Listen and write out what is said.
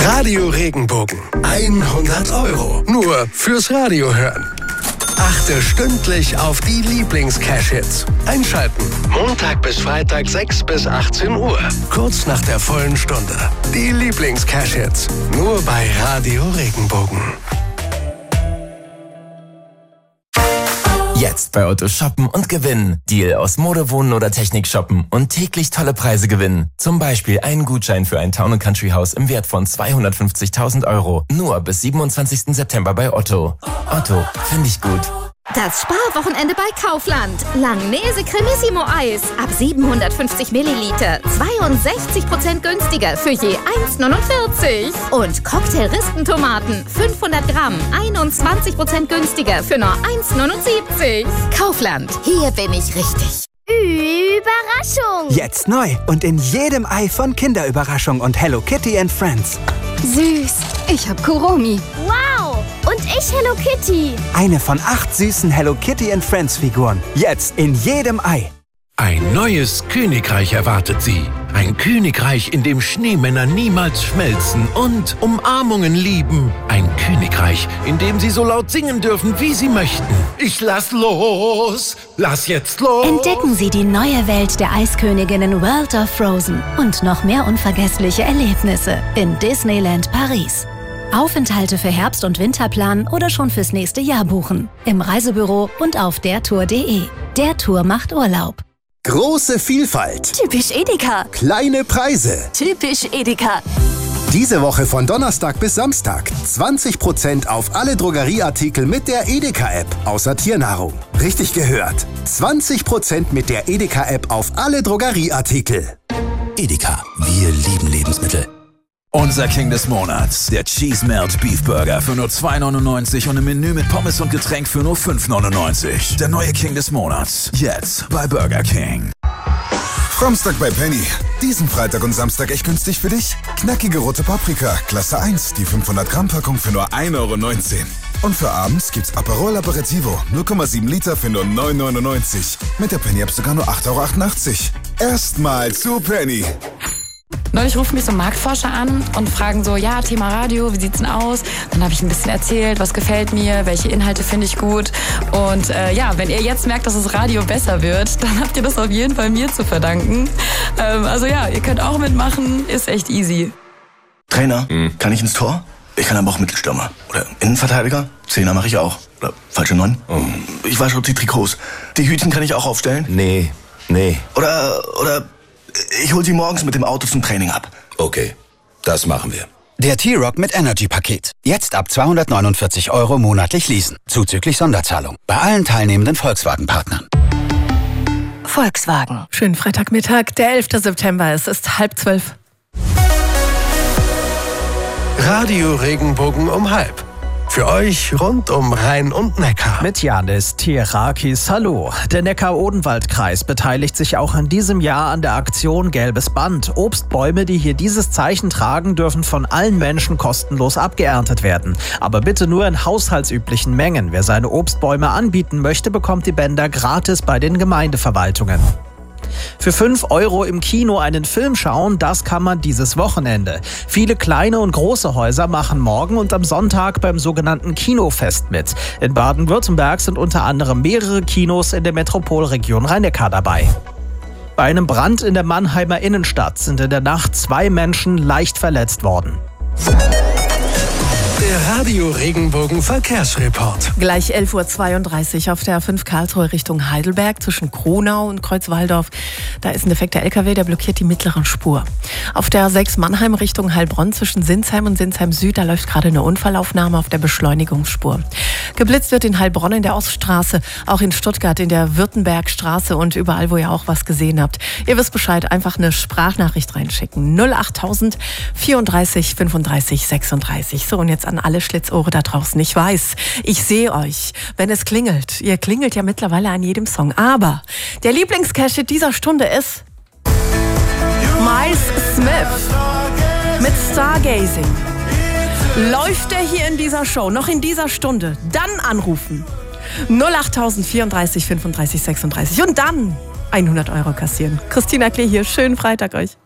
Radio Regenbogen. 100 €. Nur fürs Radio hören. Achte stündlich auf die Lieblings-Cash-Hits. Einschalten. Montag bis Freitag 6 bis 18 Uhr. Kurz nach der vollen Stunde. Die Lieblings-Cash-Hits. Nur bei Radio Regenbogen. Jetzt bei Otto shoppen und gewinnen. Deal aus Mode, Wohnen oder Technik shoppen und täglich tolle Preise gewinnen. Zum Beispiel einen Gutschein für ein Town & Country Haus im Wert von 250.000 €. Nur bis 27. September bei Otto. Otto, finde ich gut. Das Sparwochenende bei Kaufland. Langnese Cremissimo Eis. Ab 750 Milliliter. 62% günstiger für je 1,49. Und Cocktail-Rispentomaten. 500 Gramm. 21% günstiger für nur 1,79. Kaufland. Hier bin ich richtig. Überraschung! Jetzt neu und in jedem Ei von Kinderüberraschung und Hello Kitty and Friends. Süß. Ich hab Kuromi. Wow! Und ich Hello Kitty. Eine von 8 süßen Hello Kitty and Friends Figuren. Jetzt in jedem Ei. Ein neues Königreich erwartet Sie. Ein Königreich, in dem Schneemänner niemals schmelzen und Umarmungen lieben. Ein Königreich, in dem Sie so laut singen dürfen, wie Sie möchten. Ich lass los! Lass jetzt los! Entdecken Sie die neue Welt der Eisköniginnen World of Frozen und noch mehr unvergessliche Erlebnisse in Disneyland Paris. Aufenthalte für Herbst- und Winterplan oder schon fürs nächste Jahr buchen. Im Reisebüro und auf dertour.de. Der Tour macht Urlaub. Große Vielfalt. Typisch Edeka. Kleine Preise. Typisch Edeka. Diese Woche von Donnerstag bis Samstag 20% auf alle Drogerieartikel mit der Edeka-App, außer Tiernahrung. Richtig gehört. 20% mit der Edeka-App auf alle Drogerieartikel. Edeka, wir lieben Lebensmittel. Unser King des Monats, der Cheese Melt Beef Burger für nur 2,99 und im Menü mit Pommes und Getränk für nur 5,99. Der neue King des Monats, jetzt bei Burger King. Samstag bei Penny. Diesen Freitag und Samstag echt günstig für dich? Knackige rote Paprika, Klasse 1, die 500 Gramm Packung für nur 1,19 €. Und für abends gibt's Aperol Aperitivo, 0,7 Liter für nur 9,99 €. Mit der Penny-App sogar nur 8,88 €. Erstmal zu Penny. Neulich rufen mich so Marktforscher an und fragen so, ja, Thema Radio, wie sieht's denn aus? Dann habe ich ein bisschen erzählt, was gefällt mir, welche Inhalte finde ich gut. Und wenn ihr jetzt merkt, dass das Radio besser wird, dann habt ihr das auf jeden Fall mir zu verdanken. Ihr könnt auch mitmachen, ist echt easy. Trainer, kann ich ins Tor? Ich kann aber auch Mittelstürmer. Oder Innenverteidiger? Zehner mache ich auch. Oder falsche 9? Ich wasche die Trikots. Die Hütchen kann ich auch aufstellen? Nee. Oder ich hol sie morgens mit dem Auto zum Training ab. Okay, das machen wir. Der T-Rock mit Energy-Paket. Jetzt ab 249 € monatlich leasen. Zuzüglich Sonderzahlung. Bei allen teilnehmenden Volkswagen-Partnern. Volkswagen. Schönen Freitagmittag, der 11. September. Es ist 11:30. Radio Regenbogen um 12:30. Für euch rund um Rhein und Neckar. Mit Janis Tierakis. Hallo. Der Neckar-Odenwald-Kreis beteiligt sich auch in diesem Jahr an der Aktion Gelbes Band. Obstbäume, die hier dieses Zeichen tragen, dürfen von allen Menschen kostenlos abgeerntet werden. Aber bitte nur in haushaltsüblichen Mengen. Wer seine Obstbäume anbieten möchte, bekommt die Bänder gratis bei den Gemeindeverwaltungen. Für 5 € im Kino einen Film schauen, das kann man dieses Wochenende. Viele kleine und große Häuser machen morgen und am Sonntag beim sogenannten Kinofest mit. In Baden-Württemberg sind unter anderem mehrere Kinos in der Metropolregion Rhein-Neckar dabei. Bei einem Brand in der Mannheimer Innenstadt sind in der Nacht 2 Menschen leicht verletzt worden. Der Radio Regenbogen Verkehrsreport. Gleich 11:32 Uhr auf der A5 Karlsruhe Richtung Heidelberg zwischen Kronau und Kreuzwaldorf. Da ist ein defekter LKW, der blockiert die mittlere Spur. Auf der A6 Mannheim Richtung Heilbronn zwischen Sinsheim und Sinsheim Süd, da läuft gerade eine Unfallaufnahme auf der Beschleunigungsspur. Geblitzt wird in Heilbronn in der Oststraße, auch in Stuttgart in der Württembergstraße und überall, wo ihr auch was gesehen habt. Ihr wisst Bescheid, einfach eine Sprachnachricht reinschicken. 08000 34 35 36. So, und jetzt an alle Schlitzohre da draußen. Ich weiß, ich sehe euch, wenn es klingelt. Ihr klingelt ja mittlerweile an jedem Song. Aber der Lieblingscash dieser Stunde ist Miles Smith mit Stargazing. Läuft der hier in dieser Show, noch in dieser Stunde, dann anrufen. 08000 34 35 36 und dann 100 € kassieren. Christina Klee hier, schönen Freitag euch.